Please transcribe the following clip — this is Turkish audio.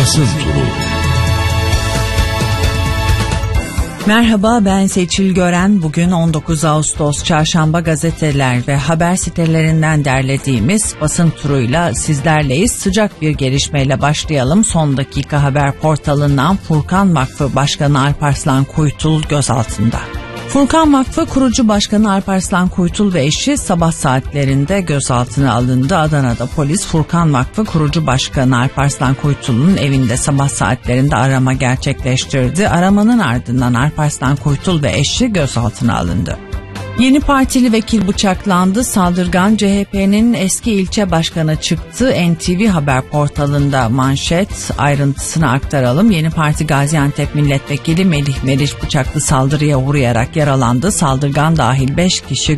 Basın Turu. Merhaba, ben Seçil Gören. Bugün 19 Ağustos Çarşamba, gazeteler ve haber sitelerinden derlediğimiz basın turuyla sizlerleyiz. Sıcak bir gelişmeyle başlayalım. Son dakika haber portalından Furkan Vakfı Başkanı Alparslan Kuytul gözaltında. Furkan Vakfı kurucu başkanı Alparslan Kuytul ve eşi sabah saatlerinde gözaltına alındı. Adana'da polis Furkan Vakfı kurucu başkanı Alparslan Kuytul'un evinde sabah saatlerinde arama gerçekleştirdi. Aramanın ardından Alparslan Kuytul ve eşi gözaltına alındı. Yeni Partili vekil bıçaklandı. Saldırgan CHP'nin eski ilçe başkanı çıktı. NTV Haber portalında manşet, ayrıntısını aktaralım. Yeni Parti Gaziantep Milletvekili Melih Meriç bıçaklı saldırıya uğrayarak yaralandı. Saldırgan dahil 5 kişi